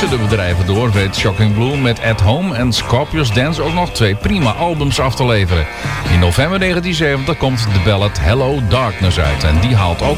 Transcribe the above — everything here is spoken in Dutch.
tussen de bedrijven door weet Shocking Blue met At Home en Scorpius Dance ook nog 2 prima albums af te leveren. In november 1970 komt de ballad Hello Darkness uit en die haalt ook